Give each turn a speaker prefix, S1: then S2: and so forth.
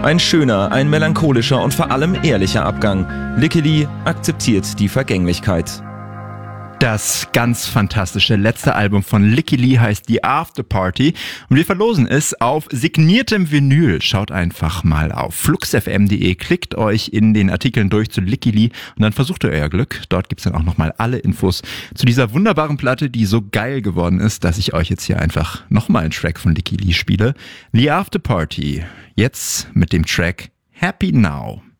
S1: Ein schöner, ein melancholischer und vor allem ehrlicher Abgang. Licky Lee akzeptiert die Vergänglichkeit.
S2: Das ganz fantastische letzte Album von Licky Lee heißt The After Party und wir verlosen es auf signiertem Vinyl. Schaut einfach mal auf fluxfm.de, klickt euch in den Artikeln durch zu Licky Lee und dann versucht ihr euer Glück. Dort gibt's dann auch nochmal alle Infos zu dieser wunderbaren Platte, die so geil geworden ist, dass ich euch jetzt hier einfach nochmal einen Track von Licky Lee spiele. The After Party, jetzt mit dem Track Happy Now.